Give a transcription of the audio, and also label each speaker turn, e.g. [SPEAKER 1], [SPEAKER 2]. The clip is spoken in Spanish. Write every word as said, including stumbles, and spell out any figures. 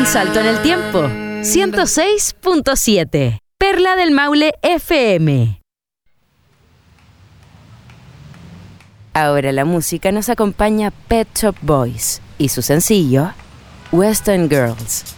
[SPEAKER 1] salto en el tiempo. ciento seis punto siete. Perla del Maule F M. Ahora la música nos acompaña Pet Shop Boys y su sencillo Western Girls.